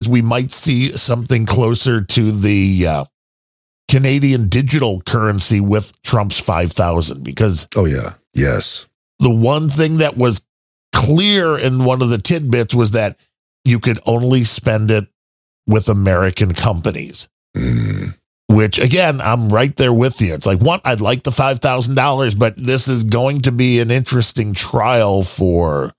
tidbits, we might see something closer to the Canadian digital currency with Trump's 5,000, because Oh, yeah. Yes. the one thing that was clear in one of the tidbits was that you could only spend it with American companies. Which, again, I'm right there with you. It's like, one, I'd like the $5,000, but this is going to be an interesting trial for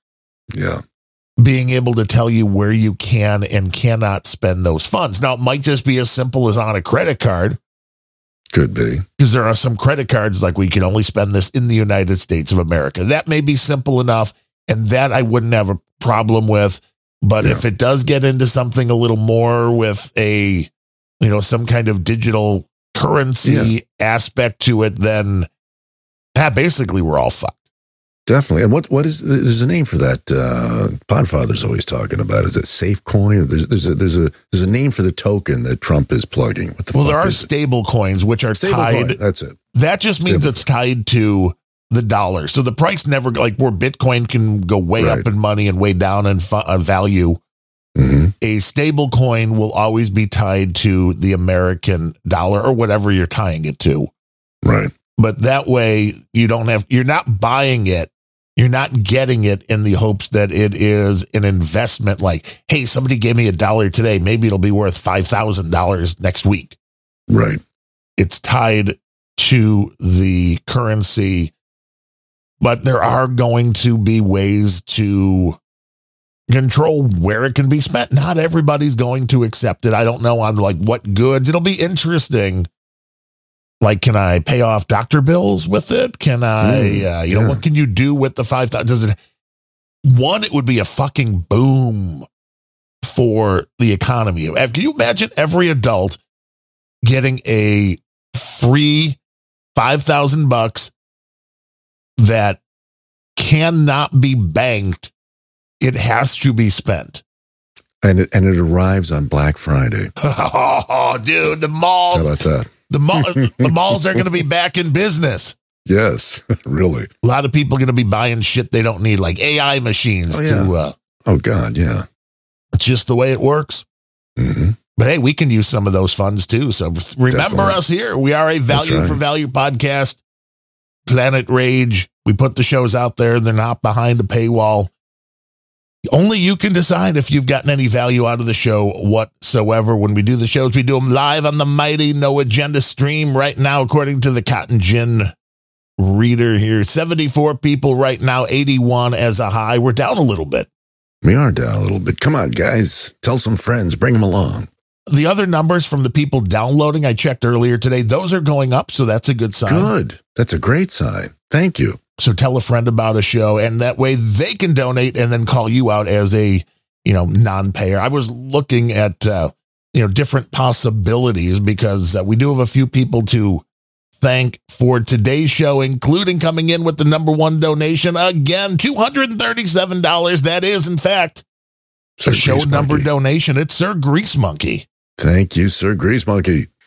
being able to tell you where you can and cannot spend those funds. Now, it might just be as simple as on a credit card. Could be. Because there are some credit cards like we can only spend this in the United States of America. That may be simple enough, and that I wouldn't have a problem with. But if it does get into something a little more with a, some kind of digital currency aspect to it, then basically we're all fucked. Definitely. And what is, there's a name for that. Podfather's always talking about. Is it SafeCoin? There's a name for the token that Trump is plugging. There are stable coins, which are tied. That's it. That just means it's tied to the dollar. So the price never, like where Bitcoin can go way up in money and way down in value. A stable coin will always be tied to the American dollar or whatever you're tying it to. Right. But that way you're not buying it. You're not getting it in the hopes that it is an investment. Like, hey, somebody gave me $1 today. Maybe it'll be worth $5,000 next week. Right. It's tied to the currency, but there are going to be ways to control where it can be spent. Not everybody's going to accept it. I don't know on like what goods. It'll be interesting. Like, can I pay off doctor bills with it? Can I, what can you do with the 5,000? It would be a fucking boom for the economy. Can you imagine every adult getting a free $5,000 that cannot be banked? It has to be spent. And it arrives on Black Friday. Oh, dude, the malls. How about that? The malls are going to be back in business. Yes, really. A lot of people are going to be buying shit they don't need, like AI machines. Oh, God, yeah. It's just the way it works. But hey, we can use some of those funds too. So remember us here. We are a value for value podcast. Planet Rage. We put the shows out there. They're not behind a paywall. Only you can decide if you've gotten any value out of the show whatsoever. When we do the shows, we do them live on the mighty No Agenda stream right now, according to the Cotton Gin reader here. 74 people right now, 81 as a high. We're down a little bit. We are down a little bit. Come on, guys. Tell some friends. Bring them along. The other numbers from the people downloading, I checked earlier today, those are going up, so that's a good sign. Good. That's a great sign. Thank you. So tell a friend about a show, and that way they can donate and then call you out as a, non-payer. I was looking at, different possibilities because we do have a few people to thank for today's show, including coming in with the number one donation. Again, $237. That is, in fact, a show number donation. It's Sir Grease Monkey. Thank you, Sir Grease Monkey.